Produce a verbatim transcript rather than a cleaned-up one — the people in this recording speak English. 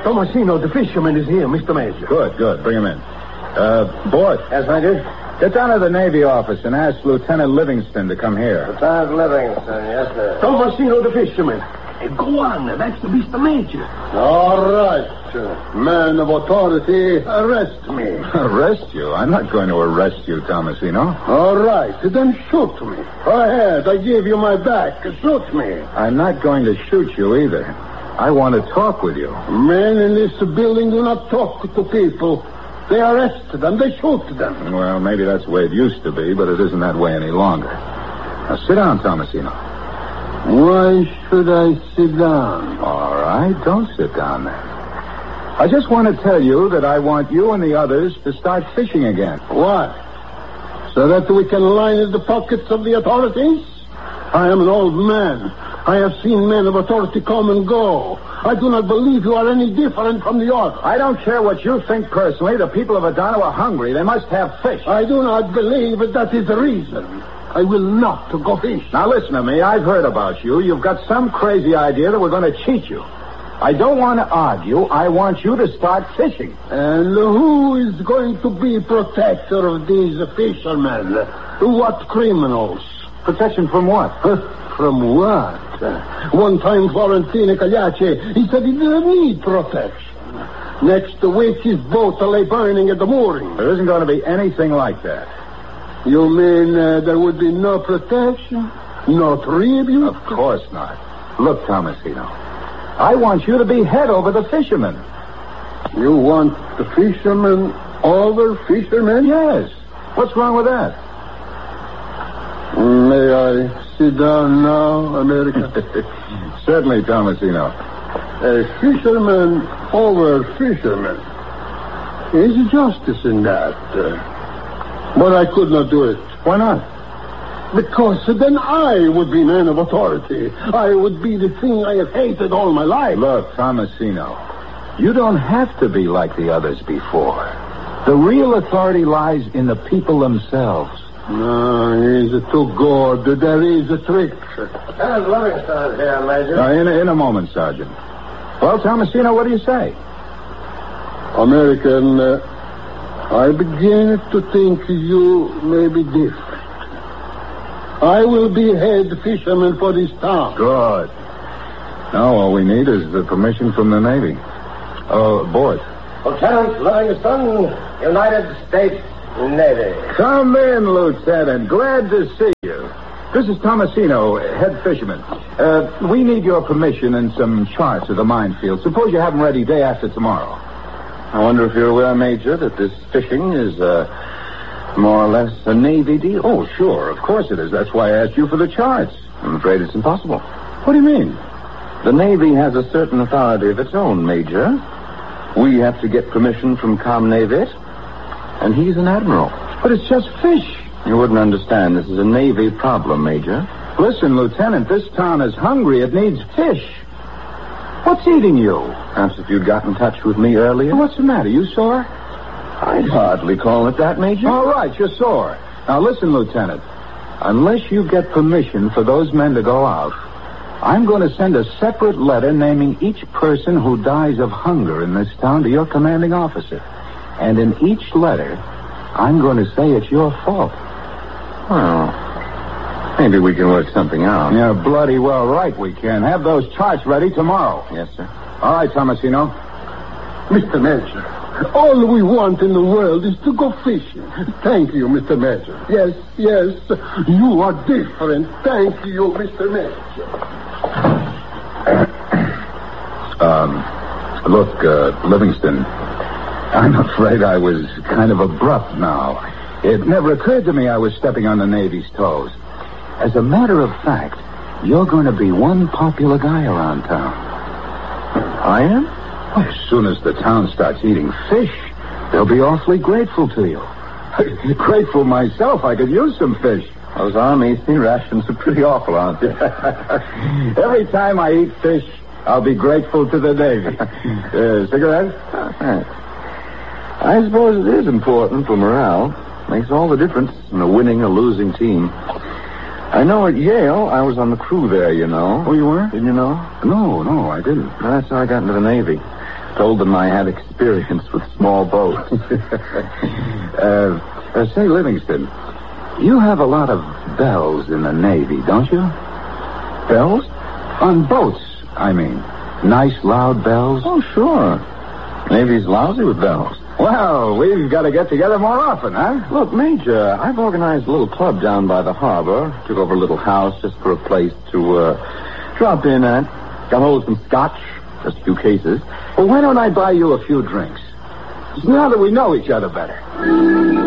Tomasino, the fisherman, is here, Mister Major. Good, good. Bring him in. Uh, Bort. Yes, Major? Get down to the Navy office and ask Lieutenant Livingston to come here. Lieutenant Livingston, yes, sir. Tomasino, the fisherman. Hey, go on, that's the Mister Major. All right. Man of authority, arrest me. Arrest you? I'm not going to arrest you, Tomasino. All right, then shoot me. Go ahead, I give you my back. Shoot me. I'm not going to shoot you either. I want to talk with you. Men in this building do not talk to people. They arrest them, they shoot them. Well, maybe that's the way it used to be, but it isn't that way any longer. Now, sit down, Tomasino. Why should I sit down? All right, don't sit down then. I just want to tell you that I want you and the others to start fishing again. Why? So that we can line the pockets of the authorities? I am an old man. I have seen men of authority come and go. I do not believe you are any different from the others. I don't care what you think personally. The people of Adano are hungry. They must have fish. I do not believe that is the reason. I will not go fish. Now listen to me. I've heard about you. You've got some crazy idea that we're going to cheat you. I don't want to argue. I want you to start fishing. And who is going to be protector of these fishermen? What criminals? Protection from what? From what? One time Florentino Cagliacci, he said he didn't need protection. Next week his boat lay burning at the mooring. There isn't going to be anything like that. You mean uh, there would be no protection? No tribute? Of course not. Look, Tomasino. I want you to be head over the fishermen. You want the fishermen over fishermen? Yes. What's wrong with that? May I sit down now, America? Certainly, Tomasino. A fisherman over fisherman. Is justice in that. Uh, but I could not do it. Why not? Because then I would be man of authority. I would be the thing I have hated all my life. Look, Tomasino, you don't have to be like the others before. The real authority lies in the people themselves. No, he's too good. There is a trick. Lieutenant Livingston here, Major. Uh, in, a, in a moment, Sergeant. Well, Tomasino, what do you say? American, uh, I begin to think you may be different. I will be head fisherman for this town. Good. Now all we need is the permission from the Navy. Uh, Bort. Lieutenant Livingston, United States Navy. Come in, Lieutenant. Glad to see you. This is Tomasino, head fisherman. Uh, we need your permission and some charts of the minefield. Suppose you have them ready day after tomorrow. I wonder if you're aware, Major, that this fishing is, uh, more or less a Navy deal? Oh, sure. Of course it is. That's why I asked you for the charts. I'm afraid it's impossible. What do you mean? The Navy has a certain authority of its own, Major. We have to get permission from Comnavit, and he's an admiral. But it's just fish. You wouldn't understand. This is a Navy problem, Major. Listen, Lieutenant, this town is hungry. It needs fish. What's eating you? Perhaps if you'd got in touch with me earlier. What's the matter? You sore? I'd hardly call it that, Major. All right, you're sore. Now, listen, Lieutenant. Unless you get permission for those men to go out, I'm going to send a separate letter naming each person who dies of hunger in this town to your commanding officer. And in each letter, I'm going to say it's your fault. Well, maybe we can work something out. Yeah, bloody well right we can. Have those charts ready tomorrow. Yes, sir. All right, Tomasino. Mister Major, all we want in the world is to go fishing. Thank you, Mister Major. Yes, yes, you are different. Thank you, Mister Major. Um, look, uh, Livingston, I'm afraid I was kind of abrupt now. It never occurred to me I was stepping on the Navy's toes. As a matter of fact, you're going to be one popular guy around town. I am? Well, as soon as the town starts eating fish, they'll be awfully grateful to you. Grateful myself. I could use some fish. Those Army sea rations are pretty awful, aren't they? Every time I eat fish, I'll be grateful to the Navy. uh, cigarette? Oh, thanks. I suppose it is important for morale. Makes all the difference in a winning or losing team. I know at Yale, I was on the crew there, you know. Oh, you were? Didn't you know? No, no, I didn't. That's how I got into the Navy. Told them I had experience with small boats. uh, uh, say, Livingston, you have a lot of bells in the Navy, don't you? Bells? On boats, I mean. Nice, loud bells. Oh, sure. Navy's lousy with bells. Well, we've got to get together more often, huh? Look, Major, I've organized a little club down by the harbor. Took over a little house just for a place to uh, drop in at. Got hold of some scotch, just a few cases. Well, why don't I buy you a few drinks? Now that we know each other better.